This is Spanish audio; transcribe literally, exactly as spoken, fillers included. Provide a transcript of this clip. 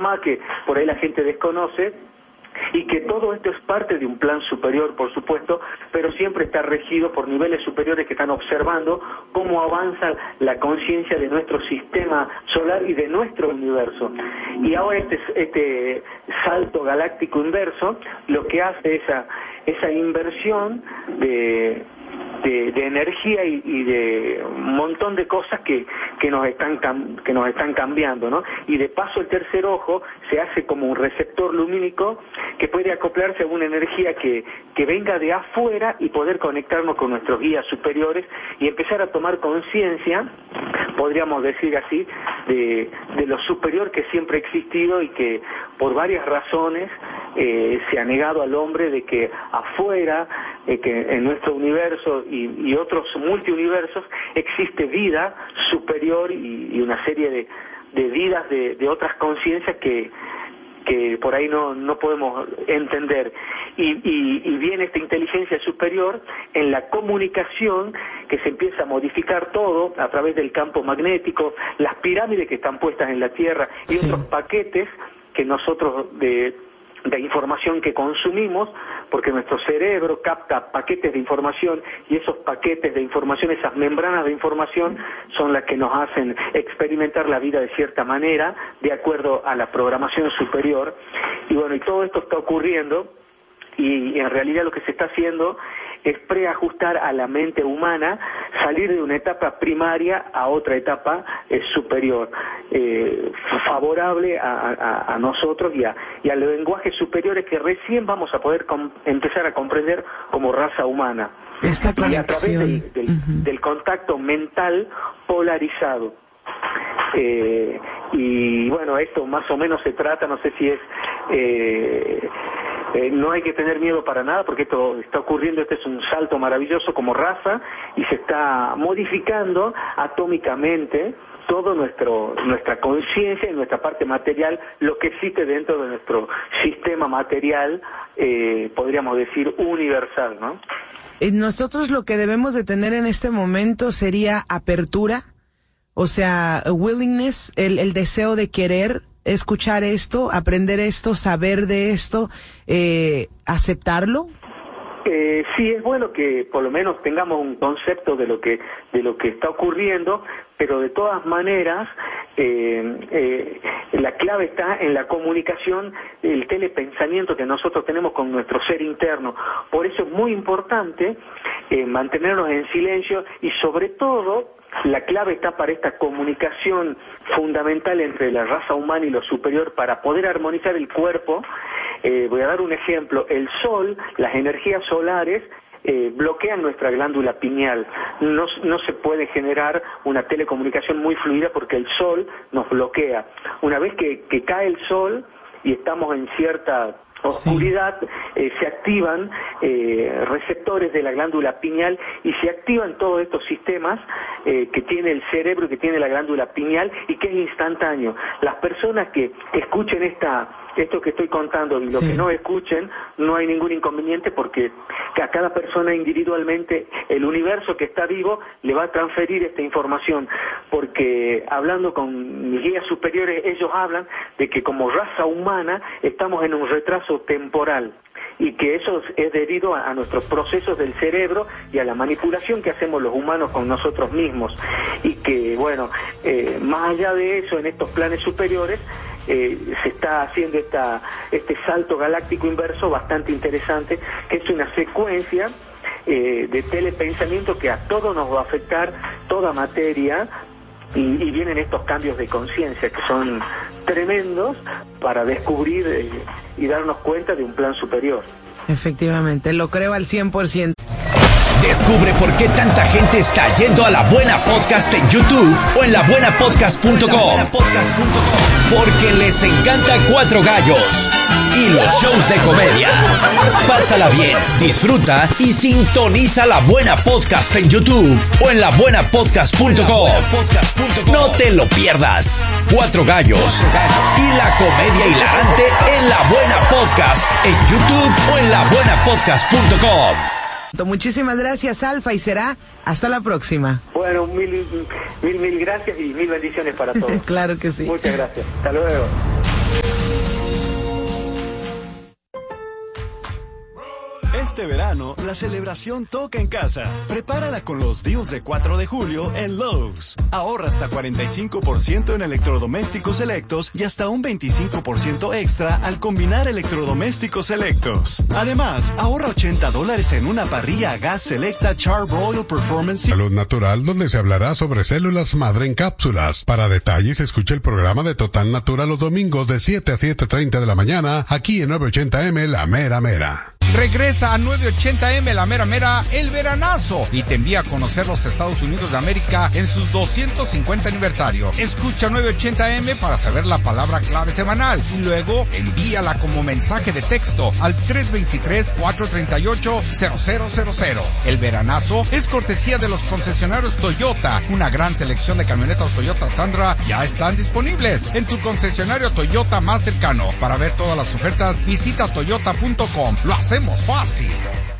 más que por ahí la gente desconoce, y que todo esto es parte de un plan superior, por supuesto, pero siempre está regido por niveles superiores que están observando cómo avanza la conciencia de nuestro sistema solar y de nuestro universo. Y ahora este, este salto galáctico inverso lo que hace esa, esa inversión de... De, de energía y, y de un montón de cosas que, que nos están que nos están cambiando, ¿no? Y de paso el tercer ojo se hace como un receptor lumínico que puede acoplarse a una energía que, que venga de afuera y poder conectarnos con nuestros guías superiores y empezar a tomar conciencia, podríamos decir así, de, de lo superior que siempre ha existido y que por varias razones eh, se ha negado al hombre de que afuera, eh, que en nuestro universo y, y otros multiuniversos existe vida superior y, y una serie de, de vidas de, de otras conciencias que que por ahí no, no podemos entender. Y, y, y viene esta inteligencia superior en la comunicación que se empieza a modificar todo a través del campo magnético, las pirámides que están puestas en la Tierra y sí. otros paquetes que nosotros de... de información que consumimos, porque nuestro cerebro capta paquetes de información y esos paquetes de información, esas membranas de información son las que nos hacen experimentar la vida de cierta manera, de acuerdo a la programación superior. Y bueno, y todo esto está ocurriendo y en realidad lo que se está haciendo es preajustar a la mente humana, salir de una etapa primaria a otra etapa eh, superior, eh, favorable a, a, a nosotros y a, y a los lenguajes superiores que recién vamos a poder com- empezar a comprender como raza humana. Esta conexión. Y a través del, del, uh-huh. del contacto mental polarizado. Eh, y bueno, esto más o menos se trata, no sé si es... Eh, Eh, no hay que tener miedo para nada porque esto está ocurriendo, este es un salto maravilloso como raza y se está modificando atómicamente todo nuestro nuestra conciencia y nuestra parte material, lo que existe dentro de nuestro sistema material, eh, podríamos decir universal, ¿no? Nosotros lo que debemos de tener en este momento sería apertura, o sea, willingness, el, el deseo de querer escuchar esto, aprender esto, saber de esto, eh, aceptarlo. Eh, sí, es bueno que por lo menos tengamos un concepto de lo que de lo que está ocurriendo, pero de todas maneras eh, eh, la clave está en la comunicación, el telepensamiento que nosotros tenemos con nuestro ser interno. Por eso es muy importante eh, mantenernos en silencio y sobre todo la clave está para esta comunicación fundamental entre la raza humana y lo superior para poder armonizar el cuerpo. Eh, voy a dar un ejemplo. El sol, las energías solares eh, bloquean nuestra glándula pineal. No, no se puede generar una telecomunicación muy fluida porque el sol nos bloquea. Una vez que, que cae el sol y estamos en cierta oscuridad, sí. eh, se activan eh, receptores de la glándula pineal y se activan todos estos sistemas eh, que tiene el cerebro, que tiene la glándula pineal y que es instantáneo. Las personas que escuchen esta esto que estoy contando y sí. lo que no escuchen, no hay ningún inconveniente porque a cada persona individualmente el universo que está vivo le va a transferir esta información, porque hablando con mis guías superiores, ellos hablan de que como raza humana estamos en un retraso temporal y que eso es debido a, a nuestros procesos del cerebro y a la manipulación que hacemos los humanos con nosotros mismos, y que bueno, eh, más allá de eso, en estos planes superiores eh, se está haciendo esta, este salto galáctico inverso bastante interesante, que es una secuencia eh, de telepensamiento que a todos nos va a afectar, toda materia. Y, y vienen estos cambios de conciencia que son tremendos para descubrir eh, y darnos cuenta de un plan superior. Efectivamente, lo creo al cien por ciento. Descubre por qué tanta gente está yendo a La Buena Podcast en YouTube o en la buena podcast punto com. Porque les encanta Cuatro Gallos y los shows de comedia. Pásala bien, disfruta y sintoniza La Buena Podcast en YouTube o en la buena podcast punto com. No te lo pierdas. Cuatro Gallos y la comedia hilarante en La Buena Podcast en YouTube o en la buena podcast punto com. Muchísimas gracias, Alfa, y será hasta la próxima. Bueno, mil, mil, mil gracias y mil bendiciones para todos. Claro que sí. Muchas gracias. Hasta luego. Este verano, la celebración toca en casa. Prepárala con los deals de cuatro de julio en Lowe's. Ahorra hasta cuarenta y cinco por ciento en electrodomésticos selectos y hasta un veinticinco por ciento extra al combinar electrodomésticos selectos. Además, ahorra ochenta dólares en una parrilla a gas selecta Char-Broil Performance. Salud Natural, donde se hablará sobre células madre en cápsulas. Para detalles, escucha el programa de Total Natural los domingos de siete a siete treinta de la mañana, aquí en nueve ochenta eme La Mera Mera. Regresa a nueve ochenta eme La Mera Mera el veranazo y te envía a conocer los Estados Unidos de América en sus doscientos cincuenta aniversario. Escucha nueve ochenta eme para saber la palabra clave semanal y luego envíala como mensaje de texto al tres dos tres, cuatro tres ocho, cero cero cero cero. El veranazo es cortesía de los concesionarios Toyota. Una gran selección de camionetas Toyota Tundra ya están disponibles en tu concesionario Toyota más cercano. Para ver todas las ofertas, visita toyota punto com. Lo hacemos fácil.